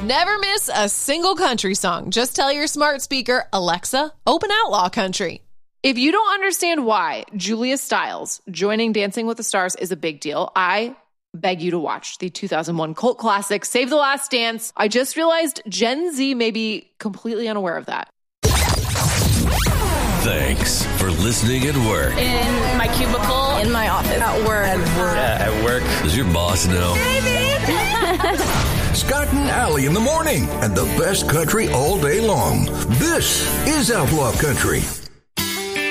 Never miss a single country song. Just tell your smart speaker, Alexa, open Outlaw Country. If you don't understand why Julia Stiles joining Dancing with the Stars is a big deal, I beg you to watch the 2001 cult classic, Save the Last Dance. I just realized Gen Z may be completely unaware of that. Thanks for listening at work. In my cubicle. In my office. At work. Yeah, at work. Does your boss know? Scott and Allie in the morning, and the best country all day long. This is Outlaw Country.